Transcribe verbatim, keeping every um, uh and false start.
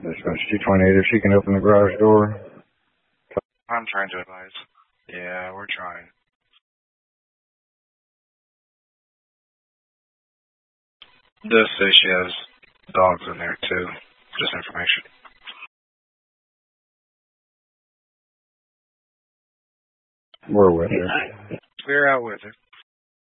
Dispatch two twenty-eight, if she can open the garage door. I'm trying to advise. Yeah, we're trying. This says she has dogs in there too. Just information. We're with her. We're out with her.